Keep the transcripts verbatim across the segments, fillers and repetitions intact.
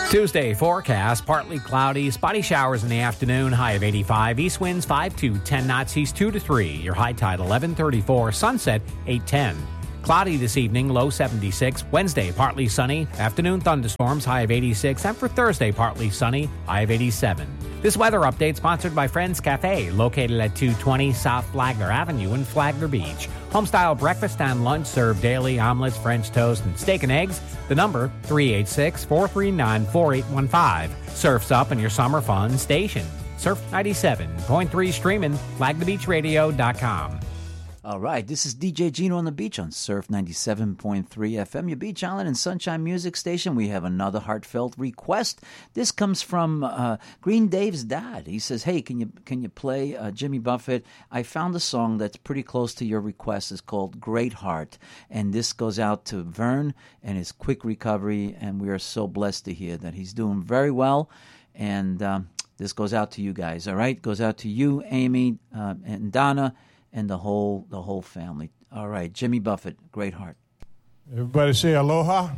Tuesday forecast, partly cloudy, spotty showers in the afternoon, high of eighty-five, east winds five to ten knots, east two to three, your high tide eleven thirty-four, sunset eight ten. Cloudy this evening, low seventy-six. Wednesday, partly sunny, afternoon thunderstorms, high of eighty-six, and for Thursday, partly sunny, high of eighty-seven. This weather update sponsored by Friends Cafe, located at two twenty South Flagler Avenue in Flagler Beach. Homestyle breakfast and lunch served daily, omelets, French toast, and steak and eggs. The number, three eight six, four three nine, four eight one five. Surf's up in your summer fun station. Surf ninety-seven point three streaming, flag the beach radio dot com. All right, this is D J Gino on the beach on Surf ninety-seven point three F M, your Beach Island and Sunshine Music Station. We have another heartfelt request. This comes from uh, Green Dave's dad. He says, hey, can you can you play uh, Jimmy Buffett? I found a song that's pretty close to your request. It's called Great Heart. And this goes out to Vern and his quick recovery. And we are so blessed to hear that he's doing very well. And um, this goes out to you guys, all right? Goes out to you, Amy, uh, and Donna, and the whole the whole family. All right, Jimmy Buffett, Great Heart. Everybody say aloha.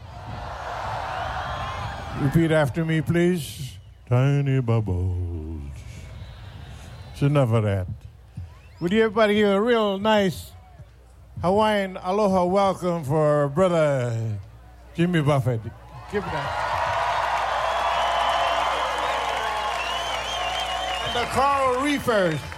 Repeat after me, please. Tiny bubbles. It's enough of that. Would you everybody give a real nice Hawaiian aloha welcome for brother Jimmy Buffett? Give it that. And the Coral Reefers.